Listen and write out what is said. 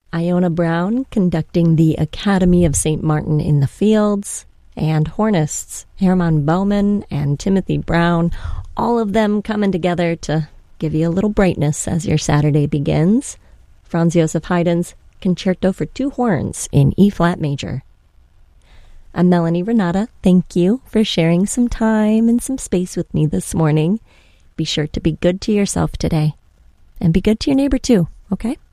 Iona Brown conducting the Academy of St. Martin in the Fields, and hornists Hermann Baumann and Timothy Brown, all of them coming together to give you a little brightness as your Saturday begins. Franz Joseph Haydn's Concerto for Two Horns in E-flat major. I'm Melanie Renata. Thank you for sharing some time and some space with me this morning. Be sure to be good to yourself today, and be good to your neighbor too, okay?